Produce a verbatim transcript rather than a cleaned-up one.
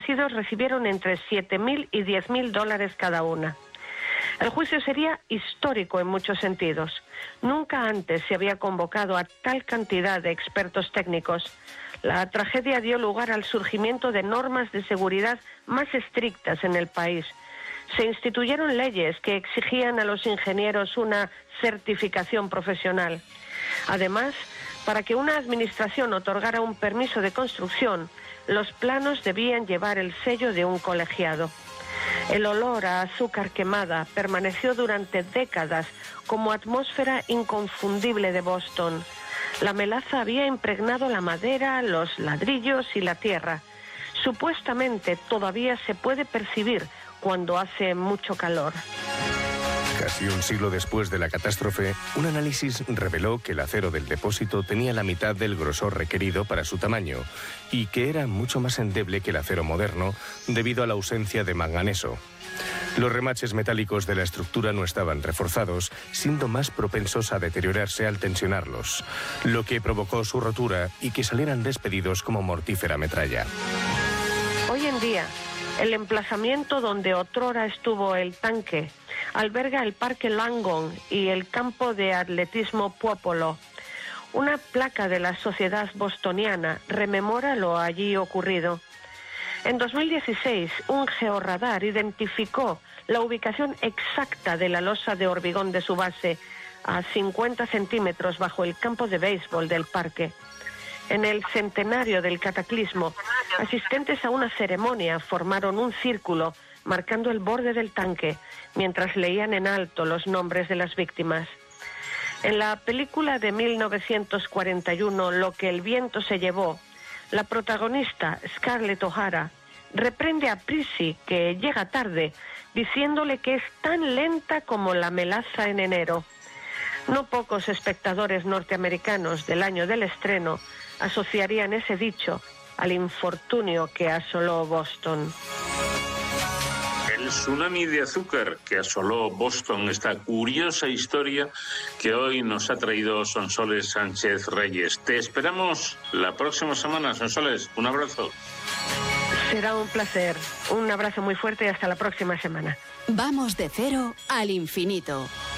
recibieron entre siete mil y diez mil dólares cada una. El juicio sería histórico en muchos sentidos. Nunca antes se había convocado a tal cantidad de expertos técnicos. La tragedia dio lugar al surgimiento de normas de seguridad más estrictas en el país. Se instituyeron leyes que exigían a los ingenieros una certificación profesional. Además, para que una administración otorgara un permiso de construcción, los planos debían llevar el sello de un colegiado. El olor a azúcar quemada permaneció durante décadas como atmósfera inconfundible de Boston. La melaza había impregnado la madera, los ladrillos y la tierra. Supuestamente todavía se puede percibir cuando hace mucho calor. Casi un siglo después de la catástrofe, un análisis reveló que el acero del depósito tenía la mitad del grosor requerido para su tamaño y que era mucho más endeble que el acero moderno debido a la ausencia de manganeso. Los remaches metálicos de la estructura no estaban reforzados, siendo más propensos a deteriorarse al tensionarlos, lo que provocó su rotura y que salieran despedidos como mortífera metralla. Hoy en día, el emplazamiento donde otrora estuvo el tanque alberga el Parque Langone y el campo de atletismo Popolo. Una placa de la Sociedad Bostoniana rememora lo allí ocurrido. En dos mil dieciséis, un georradar identificó la ubicación exacta de la losa de hormigón de su base, a cincuenta centímetros bajo el campo de béisbol del parque. En el centenario del cataclismo, asistentes a una ceremonia formaron un círculo marcando el borde del tanque, mientras leían en alto los nombres de las víctimas. En la película de mil novecientos cuarenta y uno, Lo que el viento se llevó, la protagonista, Scarlett O'Hara, reprende a Prissy, que llega tarde, diciéndole que es tan lenta como la melaza en enero. No pocos espectadores norteamericanos del año del estreno asociarían ese dicho al infortunio que asoló Boston. El tsunami de azúcar que asoló Boston, esta curiosa historia que hoy nos ha traído Sonsoles Sánchez Reyes. Te esperamos la próxima semana, Sonsoles. Un abrazo. Será un placer. Un abrazo muy fuerte y hasta la próxima semana. Vamos de cero al infinito.